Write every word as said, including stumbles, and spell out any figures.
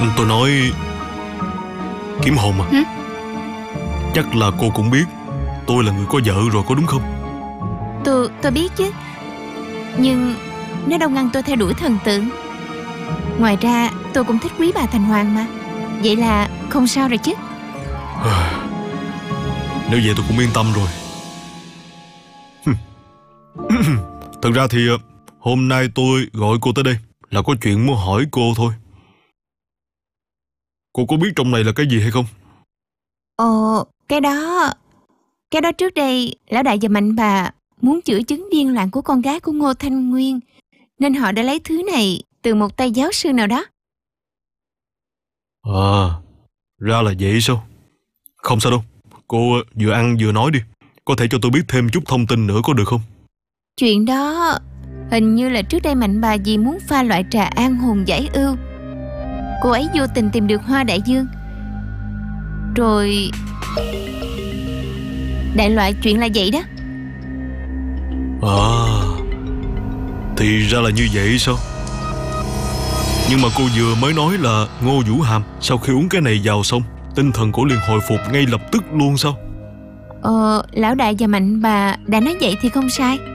Tôi nói kiếm hồn mà. Hử? Chắc là cô cũng biết tôi là người có vợ rồi, có đúng không? Tôi, tôi biết chứ. Nhưng nó đâu ngăn tôi theo đuổi thần tượng. Ngoài ra tôi cũng thích quý bà Thành Hoàng mà. Vậy là không sao rồi chứ. Nếu vậy tôi cũng yên tâm rồi. Thật ra thì hôm nay tôi gọi cô tới đây là có chuyện muốn hỏi cô thôi. Cô có biết trong này là cái gì hay không? Ồ, cái đó... Cái đó trước đây lão đại và mạnh bà muốn chữa chứng điên loạn của con gái của Ngô Thanh Nguyên, nên họ đã lấy thứ này từ một tay giáo sư nào đó. À, ra là vậy sao? Không sao đâu. Cô vừa ăn vừa nói đi. Có thể cho tôi biết thêm chút thông tin nữa có được không? Chuyện đó hình như là trước đây mạnh bà vì muốn pha loại trà an hồn giải ưu, cô ấy vô tình tìm được hoa đại dương. Rồi đại loại chuyện là vậy đó. À, thì ra là như vậy sao? Nhưng mà cô vừa mới nói là Ngô Vũ Hàm sau khi uống cái này vào xong, tinh thần cổ liền hồi phục ngay lập tức luôn sao? Ờ, lão đại và mạnh bà đã nói vậy thì không sai.